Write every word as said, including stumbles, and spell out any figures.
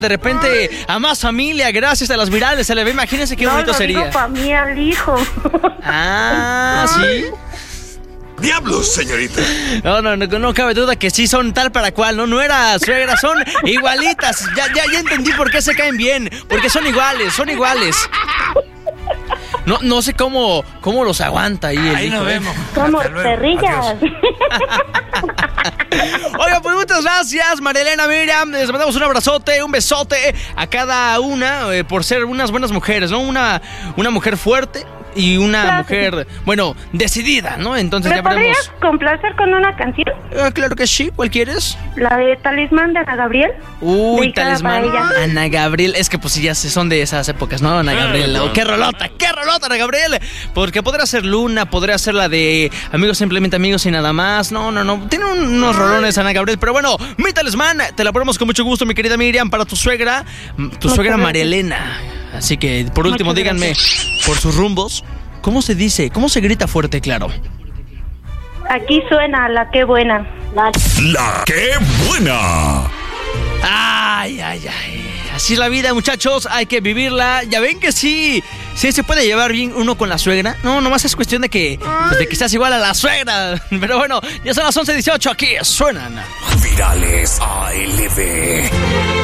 de repente a más familia gracias a las virales, se le ve, imagínense qué no, bonito lo sería. digo para mí al hijo. Ah, ¿sí? ¡Diablos, señorita! No, no, no, no cabe duda que sí son tal para cual, ¿no? No era suegra, son igualitas. Ya, ya, ya entendí por qué se caen bien, porque son iguales, son iguales. No, no sé cómo, cómo los aguanta ahí el Ahí hijo, nos ¿eh? vemos. Como Hasta luego. perrillas. Adiós. Oiga, pues muchas gracias, Marielena, Miriam. Les mandamos un abrazote, un besote a cada una eh, por ser unas buenas mujeres, ¿no? Una, una mujer fuerte y una Claro. mujer, bueno, decidida, ¿no? Entonces ¿Me ya veremos. podrías complacer con una canción? Ah, claro que sí, ¿cuál quieres? La de Talismán de Ana Gabriel. Uy, Dedicada Talismán. para ella. Ana Gabriel. Es que pues sí, ya se- son de esas épocas, ¿no? Ana Gabriel. Oh, qué rolota, qué rolota, Ana Gabriel. Porque podría ser Luna, podría ser la de Amigos Simplemente Amigos y nada más. No, no, no. Tiene un- unos rolones Ana Gabriel. Pero bueno, mi Talismán, te la ponemos con mucho gusto, mi querida Miriam, para tu suegra, tu Muchas suegra gracias. Marielena. Así que, por último, Muchas díganme, por sus rumbos, ¿cómo se dice? ¿Cómo se grita fuerte, claro? Aquí suena la que buena. La... ¡La qué buena! Ay, ay, ay. Así es la vida, muchachos. Hay que vivirla. Ya ven que sí. Sí se puede llevar bien uno con la suegra. No, nomás es cuestión de que, pues, de que seas igual a la suegra. Pero bueno, ya son las once dieciocho. Aquí suenan. Virales A L B.